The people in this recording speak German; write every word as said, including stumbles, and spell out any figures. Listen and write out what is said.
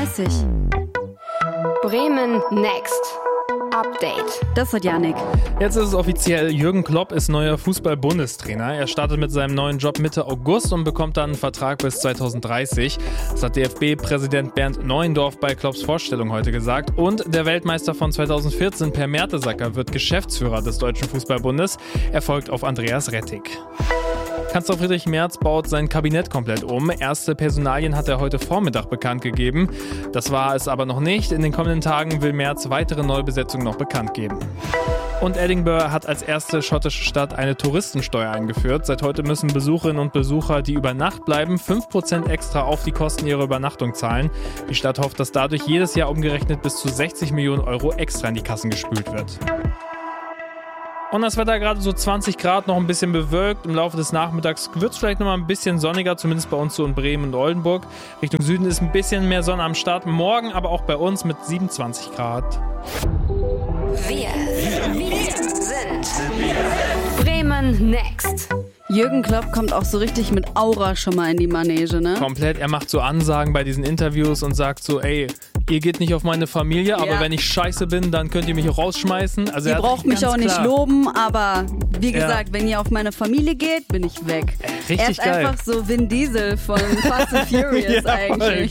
dreißig. Bremen Next. Update. Das hat Yannick. Jetzt ist es offiziell, Jürgen Klopp ist neuer Fußball-Bundestrainer. Er startet mit seinem neuen Job Mitte August und bekommt dann einen Vertrag bis zwanzig dreißig. Das hat D F B-Präsident Bernd Neuendorf bei Klopps Vorstellung heute gesagt. Und der Weltmeister von zwanzig vierzehn, Per Mertesacker, wird Geschäftsführer des Deutschen Fußballbundes. Er folgt auf Andreas Rettig. Kanzler Friedrich Merz baut sein Kabinett komplett um. Erste Personalien hat er heute Vormittag bekannt gegeben. Das war es aber noch nicht. In den kommenden Tagen will Merz weitere Neubesetzungen noch bekannt geben. Und Edinburgh hat als erste schottische Stadt eine Touristensteuer eingeführt. Seit heute müssen Besucherinnen und Besucher, die über Nacht bleiben, fünf Prozent extra auf die Kosten ihrer Übernachtung zahlen. Die Stadt hofft, dass dadurch jedes Jahr umgerechnet bis zu sechzig Millionen Euro extra in die Kassen gespült wird. Und das Wetter gerade so zwanzig Grad, noch ein bisschen bewölkt. Im Laufe des Nachmittags wird es vielleicht noch mal ein bisschen sonniger, zumindest bei uns so in Bremen und Oldenburg. Richtung Süden ist ein bisschen mehr Sonne am Start. Morgen aber auch bei uns mit siebenundzwanzig Grad. Wir, wir sind Bremen Next. Jürgen Klopp kommt auch so richtig mit Aura schon mal in die Manege, ne? Komplett. Er macht so Ansagen bei diesen Interviews und sagt so, ey, ihr geht nicht auf meine Familie, aber ja. wenn ich scheiße bin, dann könnt ihr mich auch rausschmeißen. Also ihr braucht mich auch nicht klar. loben, aber wie gesagt, ja. wenn ihr auf meine Familie geht, bin ich weg. Richtig er ist geil. einfach so Vin Diesel von Fast and Furious ja, eigentlich.